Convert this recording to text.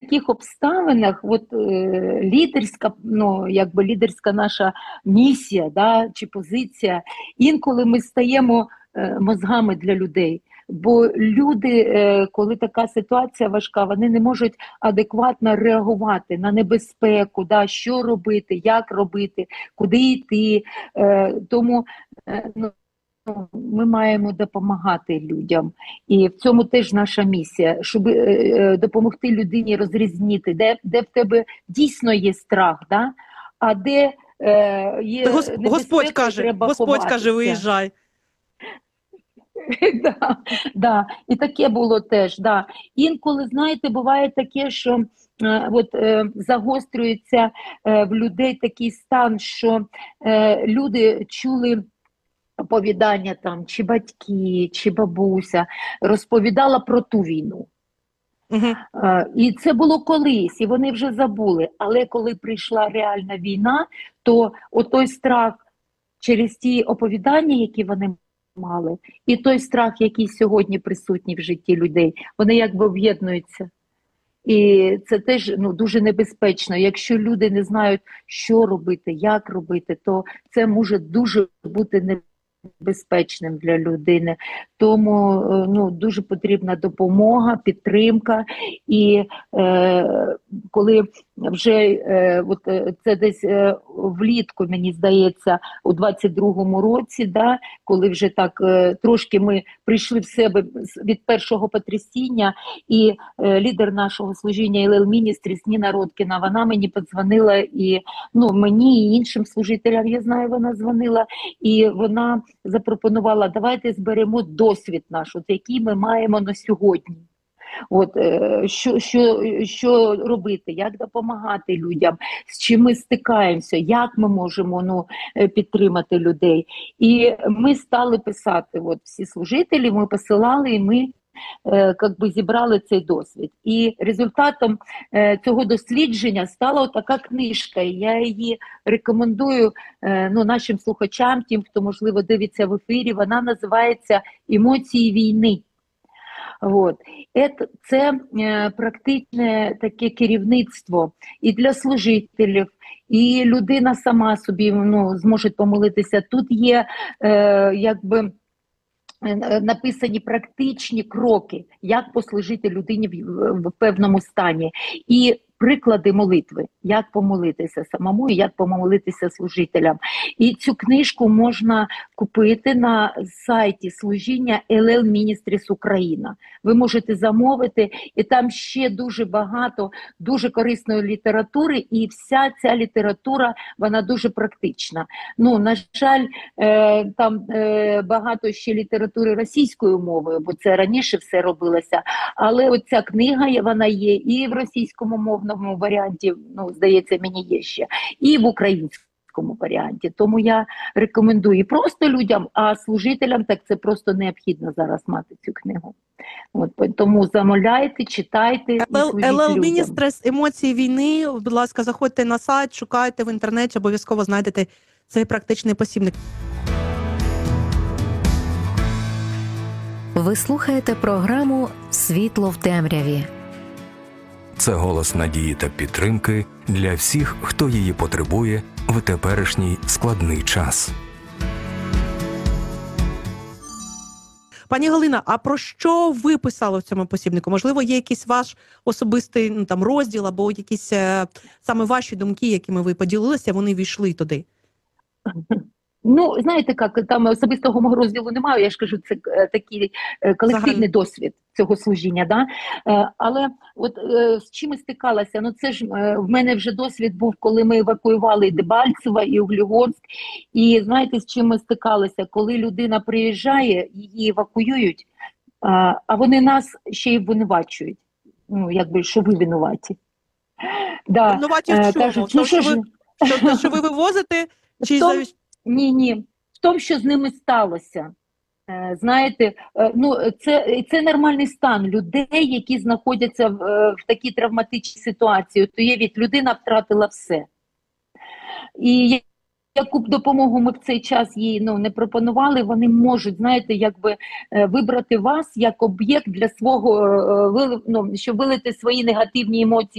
таких обставинах лідерська, лідерська наша місія, да, чи позиція, інколи ми стаємо мозгами для людей. Бо люди, коли така ситуація важка, вони не можуть адекватно реагувати на небезпеку, да, що робити, як робити, куди йти. Тому ми маємо допомагати людям. І в цьому теж наша місія, щоб допомогти людині розрізнити, де в тебе дійсно є страх, да, а де є небезпека, Господь каже, виїжджай. Да. І таке було теж. Да. Інколи, знаєте, буває таке, що загострюється в людей такий стан, що люди чули оповідання там, чи батьки, чи бабуся розповідала про ту війну. І це було колись, і вони вже забули. Але коли прийшла реальна війна, то той страх через ті оповідання, які вони мали, і той страх, який сьогодні присутній в житті людей, вони якби об'єднуються. І це теж дуже небезпечно. Якщо люди не знають, що робити, як робити, то це може дуже бути небезпечним для людини. Тому дуже потрібна допомога, підтримка. І коли вже це десь влітку, мені здається, у 22-му році, да, коли вже так трошки ми прийшли в себе від першого потрясіння, і лідер нашого служіння ЛЛ Ministries Ніна Родкіна, вона мені подзвонила, і мені і іншим служителям, я знаю, вона дзвонила, і вона запропонувала, давайте зберемо досвід наш, який ми маємо на сьогодні. Що робити, як допомагати людям, з чим ми стикаємося, як ми можемо підтримати людей. І ми стали писати, всі служителі, ми посилали, і ми зібрали цей досвід. І результатом цього дослідження стала така книжка, і я її рекомендую нашим слухачам, тим, хто, можливо, дивиться в ефірі. Вона називається «Емоції війни». Це практичне таке керівництво і для служителів, і людина сама собі зможе помолитися. Тут є написані практичні кроки, як послужити людині в певному стані. І приклади молитви, як помолитися самому і як помолитися служителям. І цю книжку можна купити на сайті служіння ЛЛ Ministries Україна. Ви можете замовити, і там ще дуже багато дуже корисної літератури, і вся ця література, вона дуже практична. На жаль, там багато ще літератури російською мовою, бо це раніше все робилося, але оця книга, вона є і в російському мовному варіанті, здається, мені є ще, і в українському варіанті. Тому я рекомендую і просто людям, а служителям так це просто необхідно зараз мати цю книгу. Тому замовляйте, читайте і служіть ЛЛ людям. Ministries «Емоції війни», будь ласка, заходьте на сайт, шукайте в інтернеті, обов'язково знайдете цей практичний посібник. Ви слухаєте програму «Світло в темряві». Це голос надії та підтримки для всіх, хто її потребує в теперішній складний час. Пані Галина, а про що ви писали в цьому посібнику? Можливо, є якийсь ваш особистий розділ або якісь саме ваші думки, якими ви поділилися, вони війшли туди? Знаєте, там особистого мого розділу немає, я ж кажу, це такий колективний досвід цього служіння. Да? Але з чим я стикалася? Це ж в мене вже досвід був, коли ми евакуювали і Дебальцево, і Углегорськ. І знаєте, з чим ми стикалися? Коли людина приїжджає, її евакуюють, а вони нас ще й обвинувачують. Що ви винуваті. Винуваті в чому? Кажуть, що ви вивозите? Ні. В тому, що з ними сталося. Знаєте, це нормальний стан людей, які знаходяться в такій травматичній ситуації. То є людина втратила все. І яку б допомогу ми в цей час їй не пропонували, вони можуть, знаєте, вибрати вас як об'єкт для свого, щоб вилити свої негативні емоції